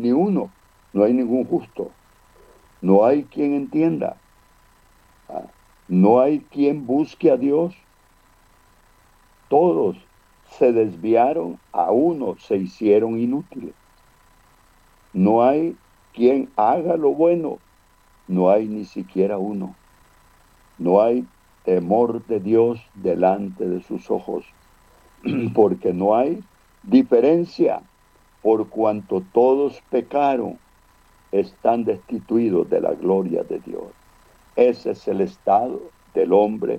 ni uno, no hay ningún justo, no hay quien entienda, ah, no hay quien busque a Dios. Todos se desviaron, a uno se hicieron inútiles. No hay quien haga lo bueno, no hay ni siquiera uno. No hay temor de Dios delante de sus ojos, porque no hay diferencia, por cuanto todos pecaron, están destituidos de la gloria de Dios. Ese es el estado del hombre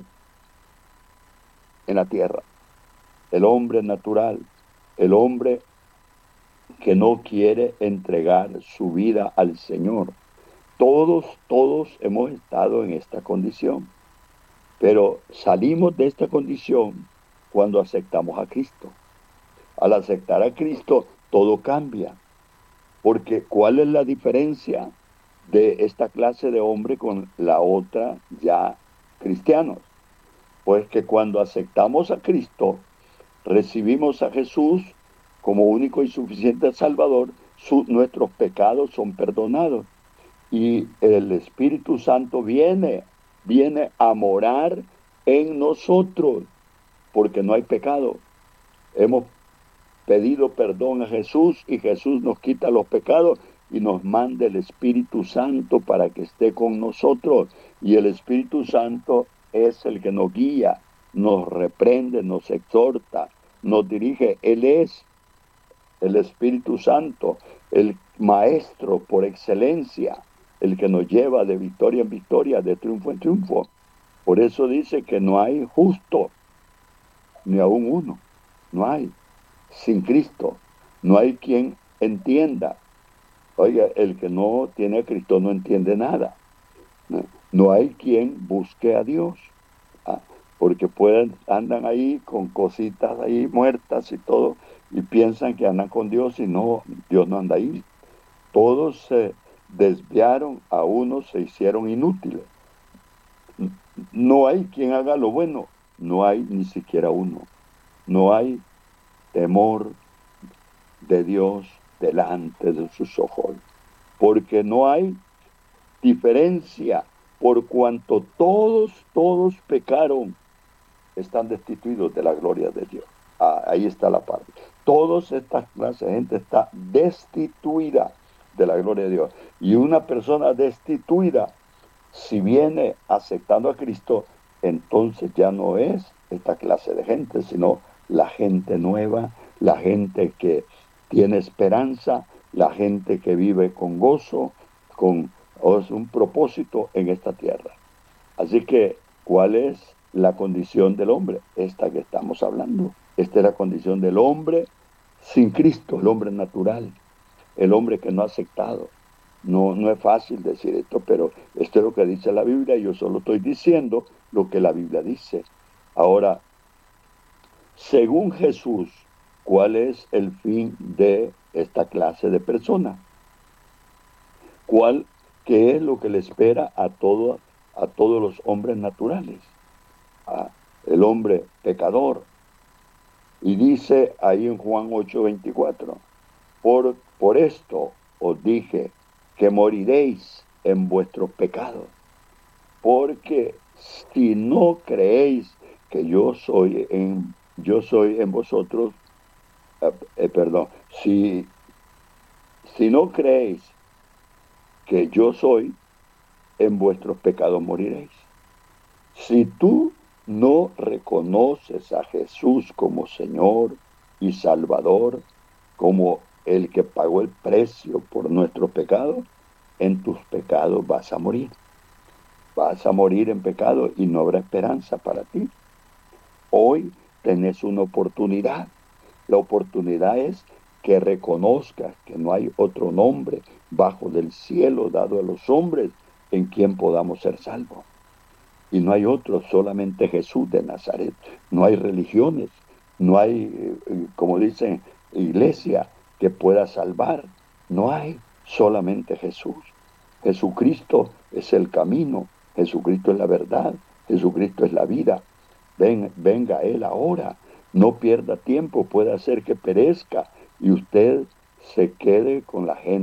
en la tierra, el hombre natural, el hombre que no quiere entregar su vida al Señor. Todos hemos estado en esta condición, pero salimos de esta condición cuando aceptamos a Cristo. Al aceptar a Cristo, todo cambia, porque ¿cuál es la diferencia de esta clase de hombre con la otra ya cristianos? Pues que cuando aceptamos a Cristo, recibimos a Jesús como único y suficiente Salvador, nuestros pecados son perdonados y el Espíritu Santo viene a morar en nosotros, porque no hay pecado. Hemos pedido perdón a Jesús y Jesús nos quita los pecados y nos manda el Espíritu Santo para que esté con nosotros. Y el Espíritu Santo es el que nos guía, nos reprende, nos exhorta, nos dirige. Él es el Espíritu Santo, el maestro por excelencia, el que nos lleva de victoria en victoria, de triunfo en triunfo. Por eso dice que no hay justo, ni aún uno, no hay. Sin Cristo, no hay quien entienda. Oiga, el que no tiene a Cristo no entiende nada. No hay quien busque a Dios, ¿ah? Porque andan ahí con cositas ahí muertas y todo, y piensan que andan con Dios y no, Dios no anda ahí. Todos se desviaron, a unos se hicieron inútiles. No hay quien haga lo bueno, no hay ni siquiera uno. No hay temor de Dios delante de sus ojos, porque no hay diferencia, por cuanto todos pecaron, están destituidos de la gloria de Dios. Ahí está la parte. Todas estas clases de gente está destituida de la gloria de Dios. Y una persona destituida, si viene aceptando a Cristo, entonces ya no es esta clase de gente, sino la gente nueva, la gente que tiene esperanza, la gente que vive con gozo, con un propósito en esta tierra. Así que, ¿cuál es la condición del hombre? Esta que estamos hablando. Esta es la condición del hombre sin Cristo, el hombre natural, el hombre que no ha aceptado. No es fácil decir esto, pero esto es lo que dice la Biblia. Yo solo estoy diciendo lo que la Biblia dice. Ahora, según Jesús, ¿cuál es el fin de esta clase de personas? ¿Qué es lo que le espera a todos los hombres naturales? El hombre pecador. Y dice ahí en Juan 8:24, por esto os dije que moriréis en vuestros pecados, porque si no creéis que yo soy en vosotros, perdón, si no creéis que yo soy, en vuestros pecados moriréis. Si tú no reconoces a Jesús como Señor y Salvador, como el que pagó el precio por nuestros pecados, en tus pecados vas a morir. Vas a morir en pecado y no habrá esperanza para ti. Hoy tenés una oportunidad. La oportunidad es que reconozcas que no hay otro nombre bajo del cielo dado a los hombres en quien podamos ser salvos. Y no hay otro, solamente Jesús de Nazaret. No hay religiones, no hay, como dicen, iglesia que pueda salvar. No hay, solamente Jesús. Jesucristo es el camino, Jesucristo es la verdad, Jesucristo es la vida. Venga Él ahora, no pierda tiempo, puede hacer que perezca y usted se quede con la gente